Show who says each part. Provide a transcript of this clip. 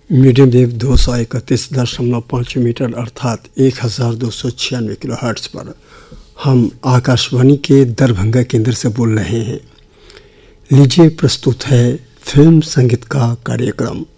Speaker 1: Medium wave 231.5 metre अर्थात 1296 kilohertz पर हम आकाशवाणी के दरभंगा केंद्र से बोल रहे हैं। लीजिए प्रस्तुत है फिल्म संगीत का कार्यक्रम।